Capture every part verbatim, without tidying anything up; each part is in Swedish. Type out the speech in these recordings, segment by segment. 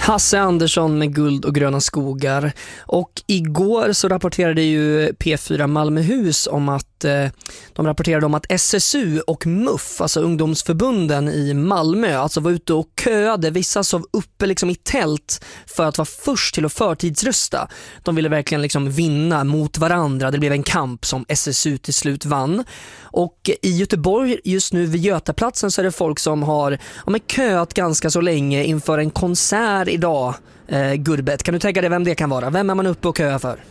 Hasse Andersson med Guld och gröna skogar. Och igår så rapporterade ju P fyra Malmöhus om att eh, de rapporterade om att S S U och M U F, alltså ungdomsförbunden i Malmö, alltså var ute och köade. Vissa sov uppe liksom i tält för att vara först till att förtidsrösta. De ville verkligen liksom vinna mot varandra. Det blev en kamp som S S U till slut vann. Och i Göteborg just nu vid Götaplatsen så är det folk som har ja, men köat ganska så länge inför en konsert idag. Eh, Gurbet, kan du tänka dig vem det kan vara? Vem är man uppe och köa för?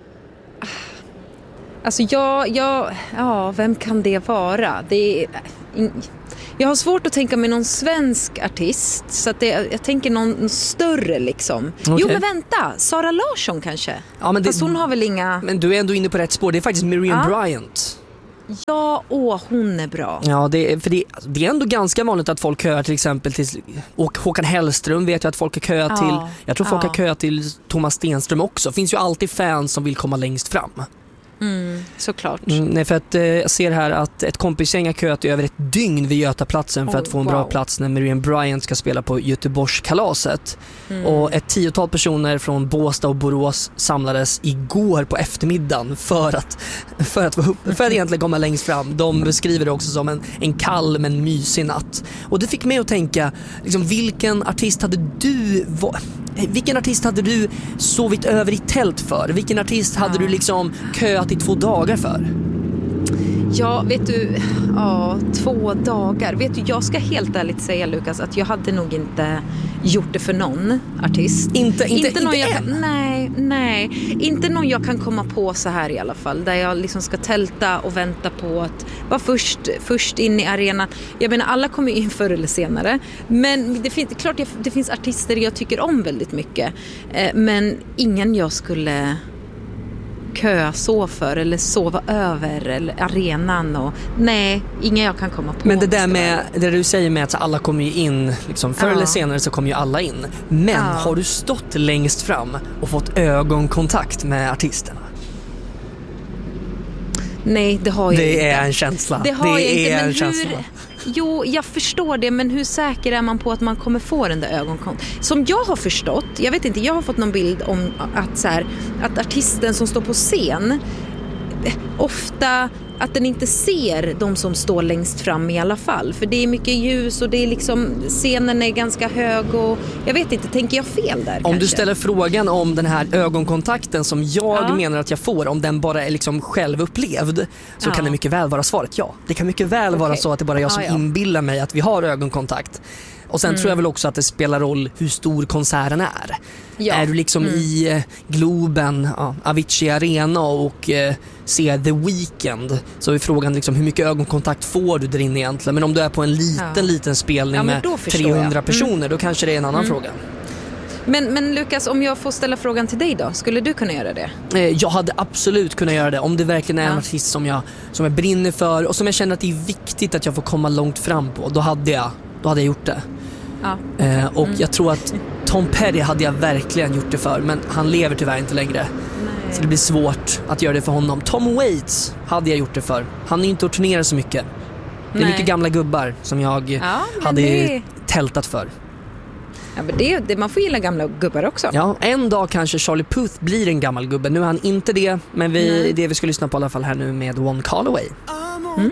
Alltså jag, jag, ja, vem kan det vara? Det är, jag har svårt att tänka mig någon svensk artist, så att det, jag tänker någon, någon större liksom. Okay. Jo men vänta, Sara Larsson kanske? Ja, men det, fast hon har väl inga... Men du är ändå inne på rätt spår, det är faktiskt Miriam ja. Bryant. Ja, åh, hon är bra. Ja, det är, för det, det är ändå ganska vanligt att folk köar till exempel till, och Håkan Hellström vet jag att folk har köat ja. till. Jag tror folk ja. har köat till Thomas Stenström också. Det finns ju alltid fans som vill komma längst fram. Mm, såklart. Mm, nej, för att eh, jag ser här att ett kompisgäng har köat i över ett dygn vid Götaplatsen för oh, att få en wow. bra plats när Miriam Bryant ska spela på Göteborgskalaset. Mm. Och ett tiotal personer från Båstad och Borås samlades igår på eftermiddagen för att, för att, för att egentligen komma längst fram. De beskriver det också som en, en kall men mysig natt. Och det fick mig att tänka, liksom, vilken artist hade du... Vilken artist hade du sovit över i tält för? Vilken artist hade du liksom köat i två dagar för? Ja, vet du, ja, två dagar. Vet du, jag ska helt ärligt säga, Lukas, att jag hade nog inte gjort det för någon artist. Inte, inte, inte, någon inte jag kan, nej, nej. Inte någon jag kan komma på så här i alla fall. Där jag liksom ska tälta och vänta på att vara först, först in i arenan. Jag menar, alla kommer in förr eller senare. Men det finns, klart det finns artister jag tycker om väldigt mycket. Men ingen jag skulle... köa så för eller sova över eller arenan och nej, inga jag kan komma på. Men det där med det du säger med att alla kommer ju in liksom, förr ja. eller senare så kommer ju alla in. Men ja. har du stått längst fram och fått ögonkontakt med artisterna? Nej, det har jag det inte. Det är en känsla. Det har det jag inte, är men en hur... känsla. Jo, jag förstår det, men hur säker är man på att man kommer få den där ögonkontakt? Som jag har förstått, jag vet inte, jag har fått någon bild om att, så här, att artisten som står på scen ofta att den inte ser de som står längst fram i alla fall. För det är mycket ljus och det är liksom, scenen är ganska hög och jag vet inte, tänker jag fel där? Om kanske? Du ställer frågan om den här ögonkontakten som jag ja. menar att jag får, om den bara är liksom självupplevd, så ja. kan det mycket väl vara svaret ja. Det kan mycket väl okay. vara så att det bara är jag som ja, ja. inbillar mig att vi har ögonkontakt. Och sen mm. tror jag väl också att det spelar roll hur stor konserten är. Ja. Är du liksom mm. i eh, Globen, ja, Avicii Arena och eh, ser The Weeknd, så är frågan liksom, hur mycket ögonkontakt får du där inne egentligen. Men om du är på en liten, ja. liten spelning ja, med trehundra personer, mm. då kanske det är en annan mm. fråga. Men, men Lukas, om jag får ställa frågan till dig då, skulle du kunna göra det? Eh, jag hade absolut kunnat göra det om det verkligen är ja. en artist som jag, som jag brinner för och som jag känner att det är viktigt att jag får komma långt fram på. Då hade jag, då hade jag gjort det. Ja, okay. eh, och mm. jag tror att Tom Petty hade jag verkligen gjort det för, men han lever tyvärr inte längre. Nej. Så det blir svårt att göra det för honom. Tom Waits hade jag gjort det för. Han är inte att turnera så mycket. Det är Nej. mycket gamla gubbar som jag ja, hade det... tältat för. Ja, men det, det, man får gilla gamla gubbar också. Ja, en dag kanske Charlie Puth blir en gammal gubbe. Nu är han inte det, men vi, det vi ska lyssna på i alla fall här nu med One Call Away.